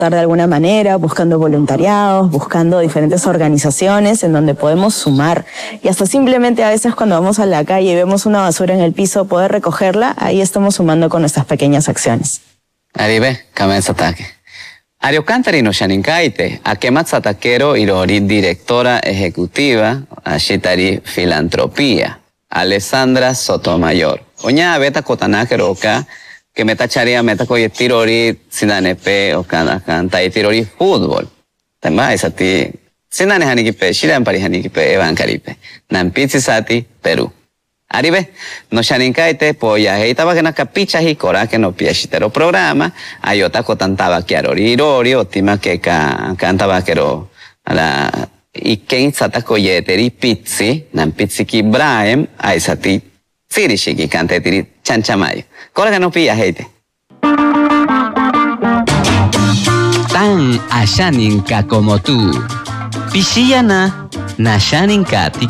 de alguna manera, buscando voluntariados, buscando diferentes organizaciones en donde podemos sumar. Y hasta simplemente a veces cuando vamos a la calle y vemos una basura en el piso, poder recogerla, ahí estamos sumando con nuestras pequeñas acciones. Aribe, Kamensatake. Ario Cantari no Shaninkaite, Akematsataquero Irori, directora ejecutiva, Ashitari Filantropía, Alessandra Sotomayor. Oña beta Kotanakeroka, que meta charia meta koye tirori sinanepe o canta y tirori fútbol. También es a ti. Sinane hanikipe, shiran pari hanikipe, evancaripe. Nampitsi sati, Perú. Aribe, no shaninkaite, poya, heitaba que na capicha y cora que no piechitero programa, ayota kotantaba que arori irori, otima que cantaba que ro, la, y que sata koyeteri pizzi, nampitsi ki Ibrahim, aisati, sirishiki cante tiri chanchamayo. Cora que no pilla heite. Tan ashaninka como tú. Pishiyana, nashaninka